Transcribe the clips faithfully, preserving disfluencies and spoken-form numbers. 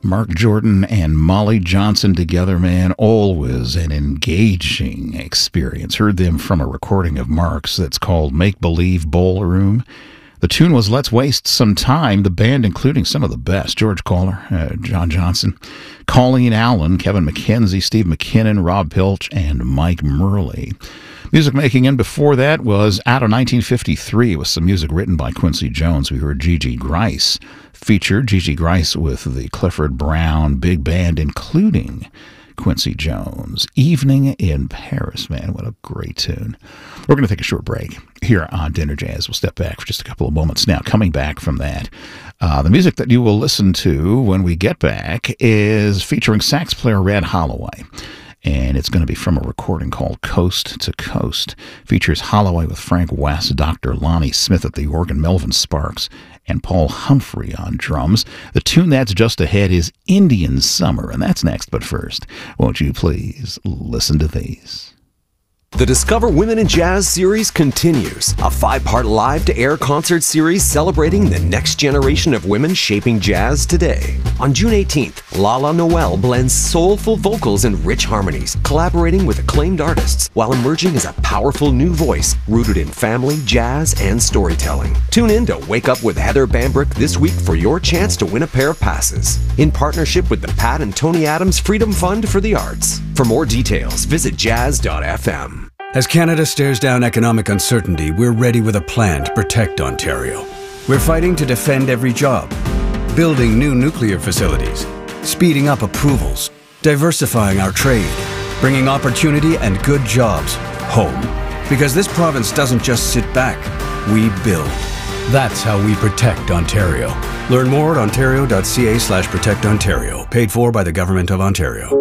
Mark Jordan and Molly Johnson together, man, always an engaging experience. Heard them from a recording of Mark's that's called Make Believe Ballroom. The tune was Let's Waste Some Time. The band, including some of the best, George Kohler, uh, John Johnson, Colleen Allen, Kevin McKenzie, Steve McKinnon, Rob Pilch, and Mike Murley. Music making in before that was out of nineteen fifty-three with some music written by Quincy Jones. We heard Gigi Grice featured, Gigi Grice with the Clifford Brown Big Band, including Quincy Jones. Evening in Paris, man, what a great tune. We're going to take a short break here on Dinner Jazz. We'll step back for just a couple of moments now. Coming back from that, uh, the music that you will listen to when we get back is featuring sax player Red Holloway. And it's going to be from a recording called Coast to Coast. Features Holloway with Frank West, Doctor Lonnie Smith at the organ, Melvin Sparks, and Paul Humphrey on drums. The tune that's just ahead is Indian Summer, and that's next. But first, won't you please listen to these? The Discover Women in Jazz series continues, a five-part live-to-air concert series celebrating the next generation of women shaping jazz today. On June eighteenth, Lala Noel blends soulful vocals and rich harmonies, collaborating with acclaimed artists while emerging as a powerful new voice rooted in family, jazz, and storytelling. Tune in to Wake Up with Heather Bambrick this week for your chance to win a pair of passes, in partnership with the Pat and Tony Adams Freedom Fund for the Arts. For more details, visit jazz dot f m. As Canada stares down economic uncertainty, we're ready with a plan to protect Ontario. We're fighting to defend every job, building new nuclear facilities, speeding up approvals, diversifying our trade, bringing opportunity and good jobs home. Because this province doesn't just sit back, we build. That's how we protect Ontario. Learn more at ontario dot c a slash protect ontario. Paid for by the Government of Ontario.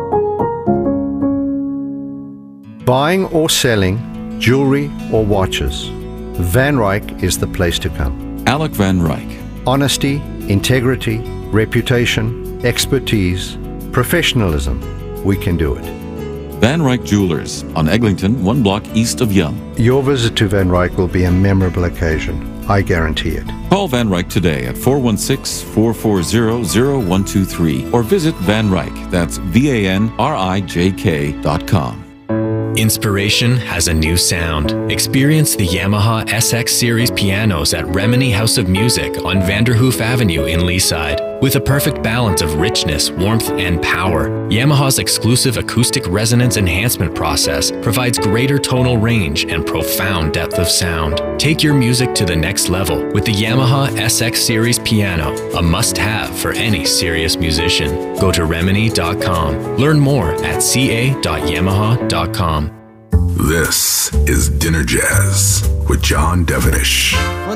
Buying or selling jewelry or watches, Van Ryck is the place to come. Alec Van Ryck. Honesty, integrity, reputation, expertise, professionalism. We can do it. Van Ryck Jewelers on Eglinton, one block east of Yonge. Your visit to Van Ryck will be a memorable occasion. I guarantee it. Call Van Ryck today at four one six, four four zero, zero one two three or visit Van Ryck, that's V A N R I J K dot com. Inspiration has a new sound. Experience the Yamaha S X Series pianos at Remini House of Music on Vanderhoof Avenue in Leaside. With a perfect balance of richness, warmth, and power, Yamaha's exclusive acoustic resonance enhancement process provides greater tonal range and profound depth of sound. Take your music to the next level with the Yamaha S X Series piano, a must-have for any serious musician. Go to remini dot com. Learn more at c a dot yamaha dot com. This is Dinner Jazz with John Devenish.